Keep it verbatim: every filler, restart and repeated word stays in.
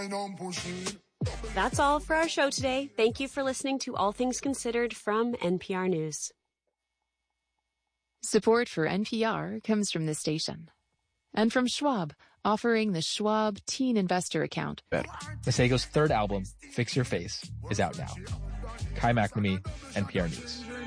That's all for our show today. Thank you for listening to All Things Considered from N P R News. Support for N P R comes from this station. And from Schwab, offering the Schwab Teen Investor Account. Masego's third album, Fix Your Face, is out now. Kai McNamee, N P R News.